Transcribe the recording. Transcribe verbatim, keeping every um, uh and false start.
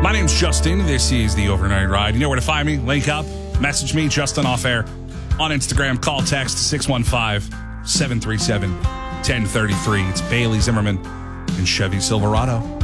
My name's Justin. This is the Overnight Ride. You know where to find me. Link up. Message me, Justin Off Air, on Instagram. Call, text six one five, seven three seven, one zero three three. It's Bailey Zimmerman and Chevy Silverado.